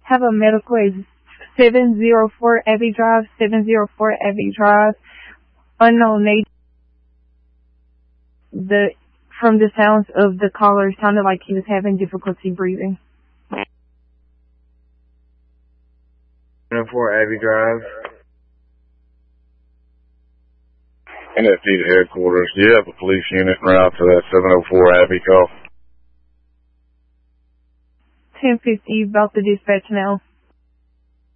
Have a medical at 704 Abbey Drive, 704 Abbey Drive. Unknown nature. From the sounds of the caller, it sounded like he was having difficulty breathing. 704 Abbey Drive. NFD to headquarters. Do you have a police unit route to that 704 Abbey call? 1050, about the dispatch now.